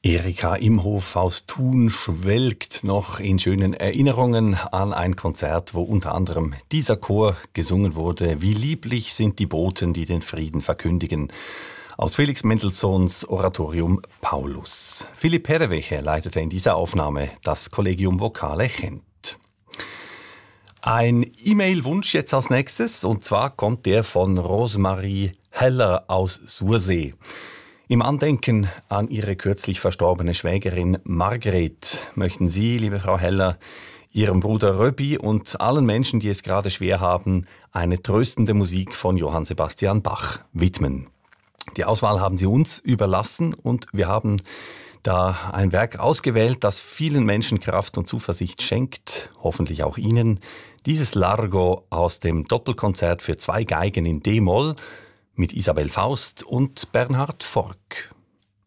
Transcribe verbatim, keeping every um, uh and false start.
Erika Imhof aus Thun schwelgt noch in schönen Erinnerungen an ein Konzert, wo unter anderem dieser Chor gesungen wurde. Wie lieblich sind die Boten, die den Frieden verkündigen. Aus Felix Mendelssohns Oratorium Paulus. Philipp Herrewecher leitete in dieser Aufnahme das Collegium Vocale Chent. Ein E-Mail-Wunsch jetzt als nächstes, und zwar kommt der von Rosemarie Heller aus Sursee. Im Andenken an ihre kürzlich verstorbene Schwägerin Margret möchten Sie, liebe Frau Heller, Ihrem Bruder Röbi und allen Menschen, die es gerade schwer haben, eine tröstende Musik von Johann Sebastian Bach widmen. Die Auswahl haben Sie uns überlassen und wir haben da ein Werk ausgewählt, das vielen Menschen Kraft und Zuversicht schenkt, hoffentlich auch Ihnen. Dieses Largo aus dem Doppelkonzert für zwei Geigen in D-Moll mit Isabel Faust und Bernhard Forck.